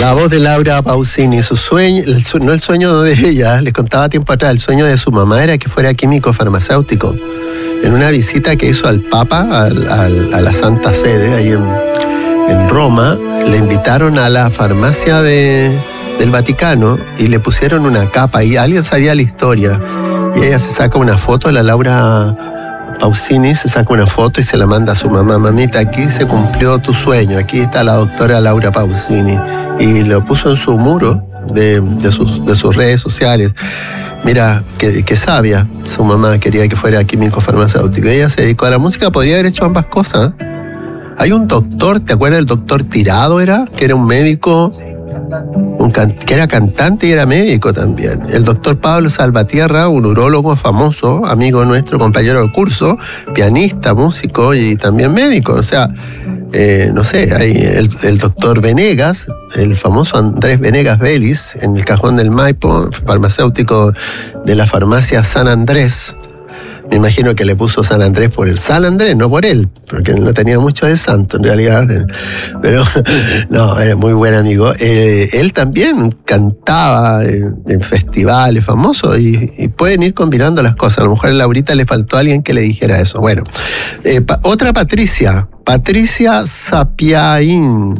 La voz de Laura Pausini, su sueño, no el sueño de ella, les contaba tiempo atrás, el sueño de su mamá era que fuera químico farmacéutico. En una visita que hizo al Papa, a la Santa Sede, ahí en Roma, le invitaron a la farmacia del Vaticano y le pusieron una capa y alguien sabía la historia. Y ella se saca una foto, la Laura Pausini se saca una foto y se la manda a su mamá. Mamita, aquí se cumplió tu sueño, aquí está la doctora Laura Pausini. Y lo puso en su muro de sus redes sociales. Mira, qué sabia, su mamá quería que fuera químico farmacéutico. Ella se dedicó a la música, podría haber hecho ambas cosas. Hay un doctor, ¿te acuerdas del doctor Tirado que era un médico, que era cantante y era médico también? El doctor Pablo Salvatierra, un urólogo famoso, amigo nuestro, compañero de curso, pianista, músico y también médico. O sea, no sé, hay el doctor Venegas, el famoso Andrés Venegas Vélez, en el Cajón del Maipo, farmacéutico de la farmacia San Andrés. Me imagino que le puso San Andrés por el San Andrés, no por él, porque no tenía mucho de santo en realidad. Pero no, era muy buen amigo. Él también cantaba en festivales famosos y pueden ir combinando las cosas. A lo mejor a Laurita le faltó a alguien que le dijera eso. Bueno, otra Patricia Sapiaín.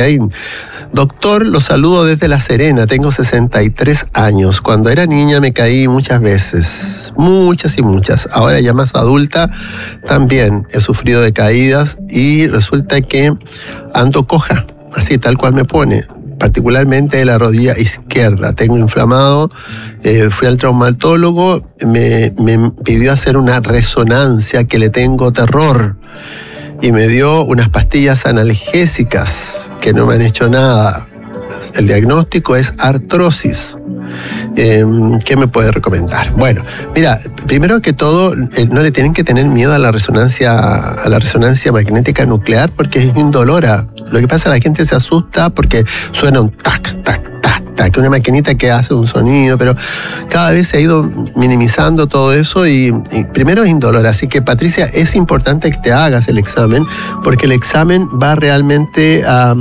Doctor, lo saludo desde La Serena, tengo 63 años. Cuando era niña me caí muchas veces, muchas y muchas. Ahora ya más adulta también he sufrido de caídas y resulta que ando coja, así tal cual me pone. Particularmente de la rodilla izquierda, tengo inflamado, fui al traumatólogo, me pidió hacer una resonancia que le tengo terror. Y me dio unas pastillas analgésicas que no me han hecho nada. El diagnóstico es artrosis. ¿Qué me puede recomendar? Bueno, mira, primero que todo, no le tienen que tener miedo a la resonancia magnética nuclear porque es indolora. Lo que pasa es que la gente se asusta porque suena un tac, tac, tac, tac, una maquinita que hace un sonido, pero cada vez se ha ido minimizando todo eso y primero es indolora. Así que, Patricia, es importante que te hagas el examen porque el examen va realmente a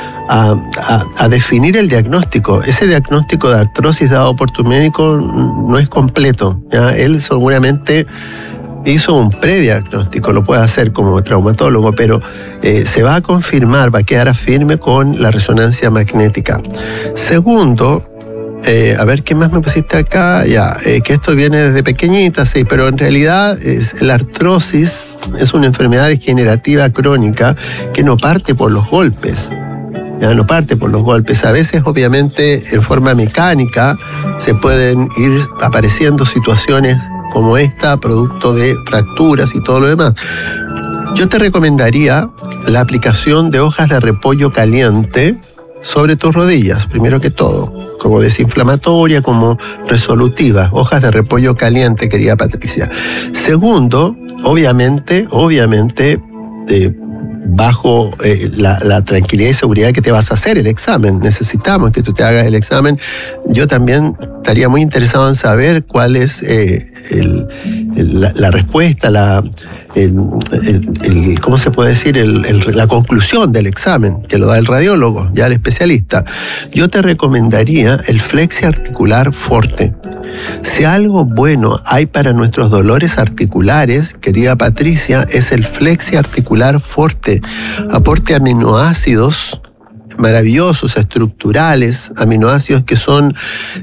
definir el diagnóstico. Ese diagnóstico de artrosis dado por tu médico no es completo, ¿ya? Él seguramente hizo un prediagnóstico, lo puede hacer como traumatólogo, pero se va a confirmar, va a quedar firme con la resonancia magnética. Segundo, a ver, ¿qué más me pusiste acá? Ya, que esto viene desde pequeñita, sí, pero en realidad la artrosis es una enfermedad degenerativa crónica que no parte por los golpes. Ya no parte por los golpes. A veces, obviamente, en forma mecánica se pueden ir apareciendo situaciones como esta, producto de fracturas y todo lo demás. Yo te recomendaría la aplicación de hojas de repollo caliente sobre tus rodillas, primero que todo, como desinflamatoria, como resolutiva. Hojas de repollo caliente, querida Patricia. Segundo, obviamente, bajo la tranquilidad y seguridad que te vas a hacer el examen. Necesitamos que tú te hagas el examen. Yo también estaría muy interesado en saber cuál es la respuesta, ¿cómo se puede decir? La conclusión del examen, que lo da el radiólogo, ya el especialista. Yo te recomendaría el Flexi Articular Forte. Si algo bueno hay para nuestros dolores articulares, querida Patricia, es el Flexi Articular Forte. Aporte aminoácidos maravillosos, estructurales, aminoácidos que son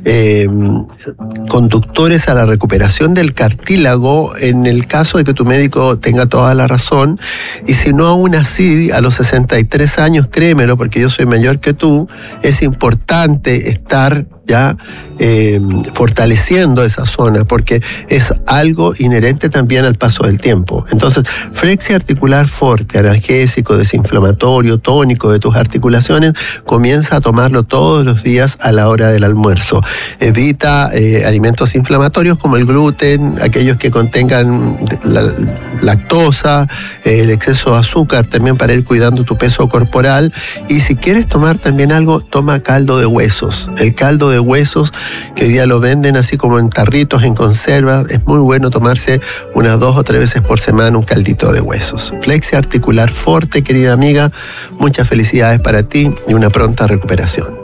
conductores a la recuperación del cartílago en el caso de que tu médico tenga toda la razón, y si no aún así, a los 63 años, créemelo, porque yo soy mayor que tú, es importante estar ya fortaleciendo esa zona, porque es algo inherente también al paso del tiempo. Entonces, Flexi Articular Forte, analgésico, desinflamatorio, tónico de tus articulaciones, comienza a tomarlo todos los días a la hora del almuerzo. Evita alimentos inflamatorios como el gluten, aquellos que contengan lactosa, el exceso de azúcar, también para ir cuidando tu peso corporal. Y si quieres tomar también algo, toma caldo de huesos. El caldo de huesos, que hoy día lo venden así como en tarritos, en conserva, es muy bueno tomarse unas 2 o 3 veces por semana un caldito de huesos. Flexi Articular Forte, querida amiga, muchas felicidades para ti y una pronta recuperación.